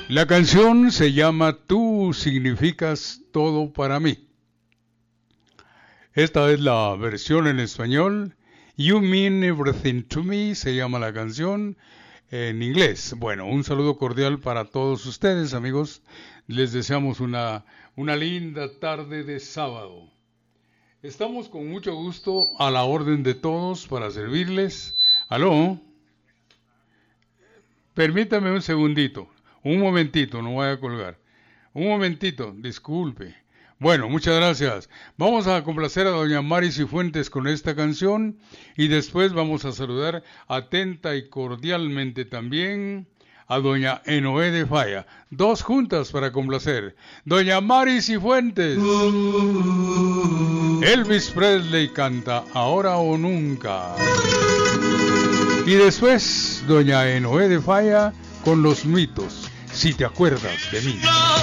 La canción se llama Tú significas todo para mí. Esta es la versión en español. You Mean Everything to Me se llama la canción en inglés. Bueno, un saludo cordial para todos ustedes, amigos. Les deseamos una linda tarde de sábado. Estamos con mucho gusto a la orden de todos para servirles. ¿Aló? Permítame un segundito, un momentito, no voy a colgar. Un momentito, disculpe. Bueno, muchas gracias. Vamos a complacer a doña Mari Cifuentes con esta canción y después vamos a saludar atenta y cordialmente también a doña Enoé de Falla. Dos juntas para complacer. Doña Mari Cifuentes. Elvis Presley canta Ahora o Nunca. Y después doña Enoé de Falla con Los Mitos. Si te acuerdas de mí.